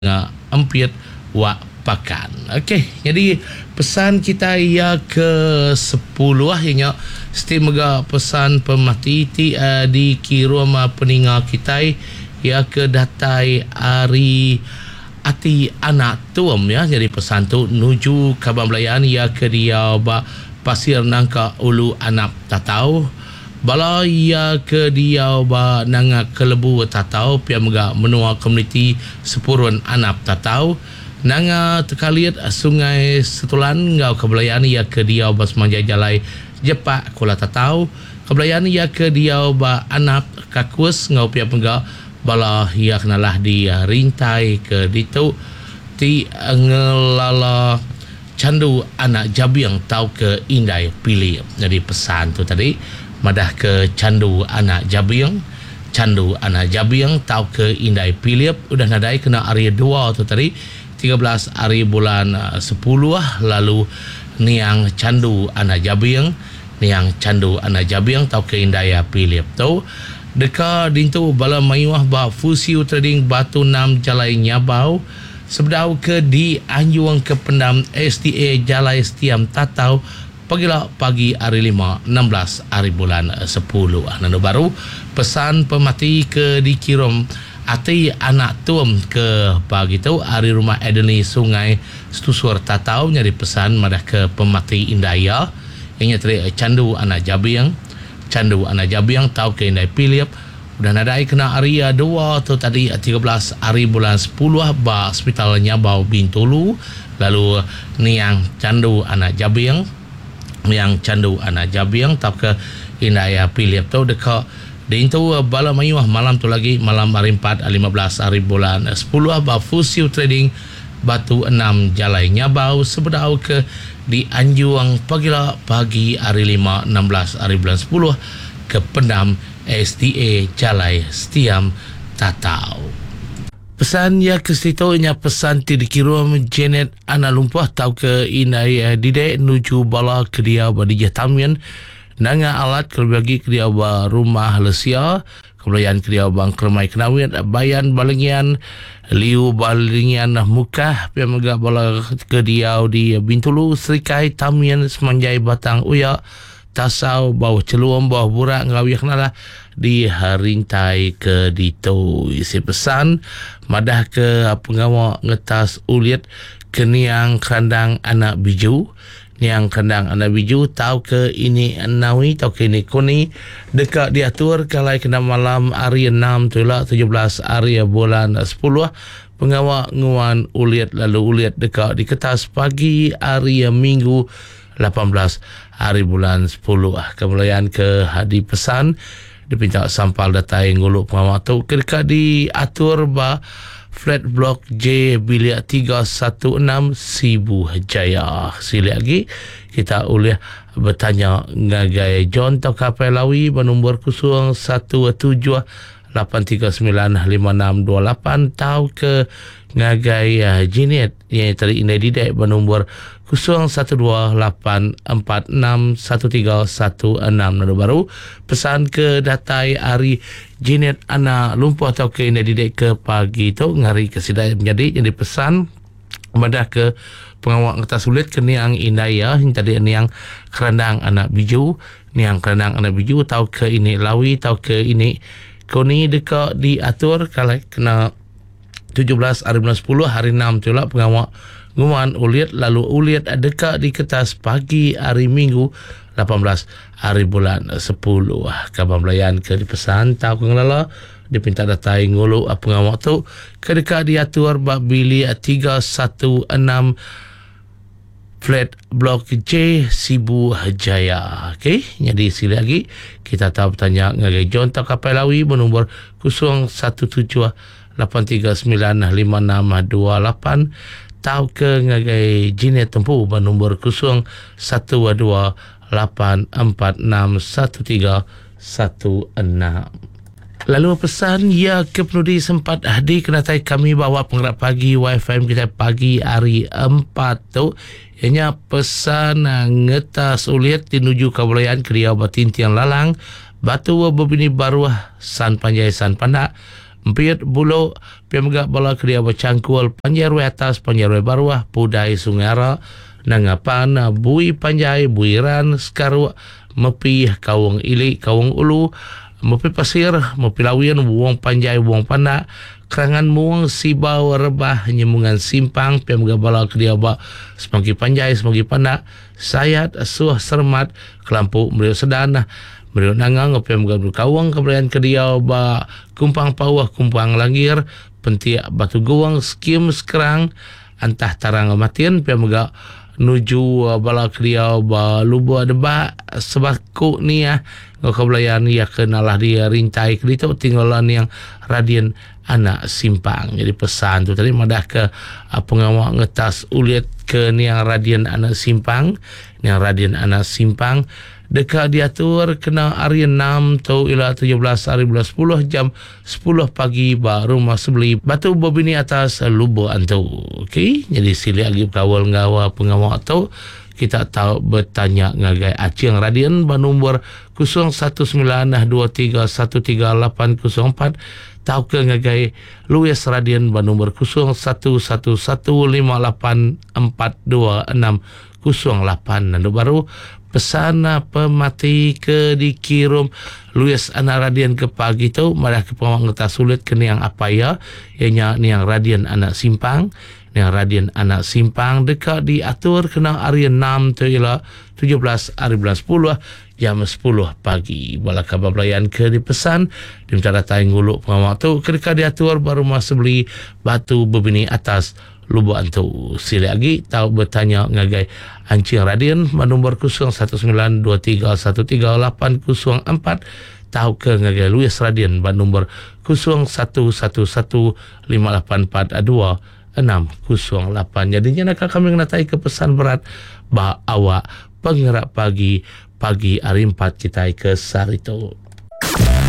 empit wak pakan. Okey, jadi pesan kita ia ke-10 ianya setiap pesan pemati di kiruma peninga kita ia ke datai hari ati anak tuam ya. Jadi pesan tu nuju Kabang Belayan ia ke dia pasir nangka ulu anak tatau bala ia ke dia nanga kelebu tatau pia mega menua komuniti sepurun anak tatau nanga tekaliat sungai Setulan ngau Kebelayan ia ke dia semanja jalai jepak kula tatau Kebelayan ia ke dia anak kakus ngau pia mega bala ia kenalah di rintai ke ditu ti ngelala candu anak jabiang tau ke indai pilih. Jadi pesan tu tadi madah ke candu anak jabiang tau ke indai pilih udah nadai kena hari 2 tu tadi 13 hari bulan 10 lalu niang candu anak jabiang tau ke indai pilih tu deka dintu bala mayuah ba fusiu trading batu 6 jalai nyabau sebedau ke di anjuang ke pendam STA Jalai Setiam Tatau pagi hari 5 16 hari bulan 10 nanu baru pesan pemati ke dikirim ati anak tuam ke pagi tu hari rumah Edeni Sungai Setusur Tatau nyari pesan madah ke pemati Indaya yang nyatri candu anak jabiang tau ke indai pilih udah nadai kena hari 2 tu tadi 13 hari bulan 10 ba hospital Nyabau Bintulu lalu niang candu anak jabiang tau ke indaya pilih tu deka dintu bala mayuah malam tu lagi malam hari 4 15 hari bulan 10 ba fusiu trading batu 6 jalai Nyabau sebedau ke di Anjuang pagi hari 5 16 hari bulan 10 ke pendam STA Jalai Setiam Tatau. Pesan ya ke situ nya pesan ti dikirim Janet Ana Lumpah tau ke inai didek nuju bala ke dia badi jatamian nanga alat kelbagi ke dia rumah lesia kemudian ke dia bang kermai kenawin bayan balengian liu balengian muka pia mega bala ke dia di Bintulu Serikai Tamian Semanjai Batang Uya tasau bau celuam bau burak ngawiak nala di harintai ke dito isi pesan madah ke pengawa ngetas uliat ke niang kandang anak biju tau ke ini nawi tau ke ini kuni dekat diatur kalai kena malam hari 6 tu lah 17 hari bulan 10 pengawa nguan uliat lalu uliat dekat di kertas pagi hari minggu 18 hari bulan 10 kemuliaan ke hadi pesan dipinta sampal datai nguluk pengawal tu kedekat diatur flat block J bilik 316 Sibu Jaya. Sili lagi kita boleh bertanya ngagai John tau kapal lawi bernombor 01783955628 tau ke ngagai Jinet yang tadi ini didek bernombor 0128461316 nado baru pesan ke datai hari Jinet Ana Lumpur atau ke ini didek ke pagi tu ngari kesidai menjadi jadi pesan madah ke pengawal kertas sulit ke niang indaya yang tadi niang kerandang anak biju tau ke ini lawi tau ke ini koni dekat diatur kalau kena 17 hari bulan 10 hari 6 tu lah pengawal nguman uliat lalu uliat dekat di kertas pagi hari minggu 18 hari bulan 10 Kabang Belayan ke dipesan tau ke ngelala dipinta datai ngulu pengawal tu ke dekat diatur bak bilik 316 flat block J Sibu Jaya. Okey, jadi sila lagi kita tahu bertanya ngagai John tau kapal lawi bernombor 0173955628 tau ke ngagai Jinet Tempu bernombor 0128461316. Lalu pesan ya ke penudi sempat hadir kenatai kami bawa penggerak pagi WiFi kita pagi hari 4 tu ianya pesan ngetas uliat dinuju Kebelayan ke dia batin tiang lalang batu berbini baruah san panjai san pandak Empiat bulu piamga bala kedia bacangkul panjarwe atas panjarwe bawah pudai sungara nangapan bui panjai buiran sekarwa mepi kawung ili kawung ulu mepi pasir mepi lawian buang panjai buang panak kerangan muang sibau rebah nyemungan simpang piamga bala kedia ba semangki panjai semangki panak sayat suah sermat kelampu meliuk sedan meliuk nangang piamga kawung keberanian kedia ba kumpang pawah kumpang langir pentiak batu guang skim sekerang antah tarang matian piamga nuju bala kriau ba lubu adeba sebaku ni ngokablayan ya kenalah dia rintai kedito tinggalan yang radian anak simpang. Jadi pesan tu tadi madah ke pengawak ngetas ulit ke ni yang radian anak simpang, ni yang radian anak simpang dekat diatur kena hari 6 atau ila 17 hari bulan 10 jam 10 pagi ba rumah sebeli batu bobini atas lubu antu. Okey, jadi sila lagi kawal ngawa pengawak tu kita tahu bertanya ngagai acing radian ba nombor 0192313804 tahu ke ngagai Luis radian ba nombor 0115842608 nandu baru pesan pemati ke dikirim Luis anak radian ke pagi tu malah ke pawang ngetas sulit ke yang apa ya ianya ni yang radian anak simpang ni yang radian anak simpang dekat diatur kena hari 6 tu ialah 17 hari bulan 10 jam 10 pagi bala kabar pelayan ke dipesan di cara tai nguluk pengawak tu ketika diatur baru masa beli batu berbini atas lubu antu. Sila lagi tahu bertanya ngagai ancing radian nombor 0192313804 tahu ke ngagai Luis radian nombor 011158420608. Jadinya nak kami ngatai ke pesan berat bah awak penggerak pagi hari 4 kita ke Sarito.